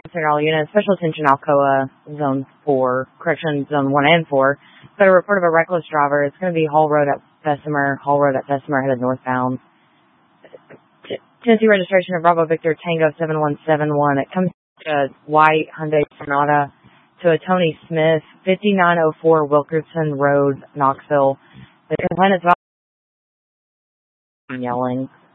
Central unit, special attention Alcoa, Zone 4, correction, Zone 1 and 4. Got a report of a reckless driver. It's going to be Hall Road at Bessemer, headed northbound. Tennessee registration of Bravo Victor Tango 7171. It comes to a white Hyundai Sonata to a Tony Smith, 5904 Wilkerson Road, Knoxville. The complainant's about yelling.